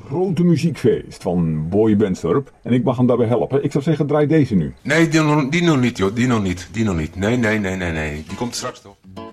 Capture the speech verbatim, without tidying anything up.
grote muziekfeest van Boy Benstorp. En ik mag hem daarbij helpen. Ik zou zeggen, draai deze nu. Nee, die, nog- die nog niet, joh. Die nog niet. Die nog niet. Nee, nee, nee, nee, nee. Die komt straks toch.